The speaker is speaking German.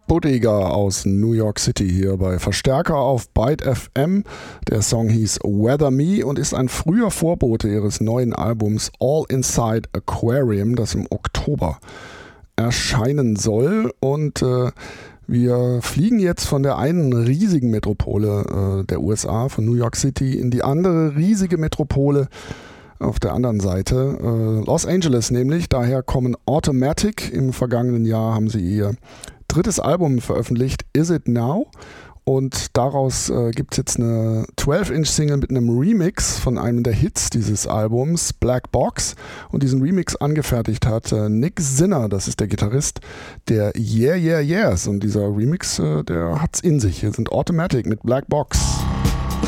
Bodega aus New York City hier bei Verstärker auf Byte FM. Der Song hieß Weather Me und ist ein früher Vorbote ihres neuen Albums All Inside Aquarium, das im Oktober erscheinen soll. Und wir fliegen jetzt von der einen riesigen Metropole der USA, von New York City, in die andere riesige Metropole auf der anderen Seite, Los Angeles nämlich. Daher kommen Automatic. Im vergangenen Jahr haben sie ihr drittes Album veröffentlicht, Is It Now? Und daraus gibt es jetzt eine 12-Inch-Single mit einem Remix von einem der Hits dieses Albums, Black Box. Und diesen Remix angefertigt hat Nick Sinner, das ist der Gitarrist der Yeah Yeah Yeahs. Und dieser Remix, der hat's in sich. Hier sind Automatic mit Black Box.